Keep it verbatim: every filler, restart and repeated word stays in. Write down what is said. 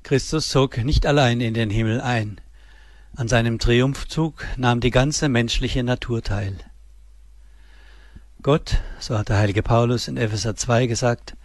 Christus zog nicht allein in den Himmel ein. An seinem Triumphzug nahm die ganze menschliche Natur teil. Gott, so hat der heilige Paulus in Epheser zwei gesagt,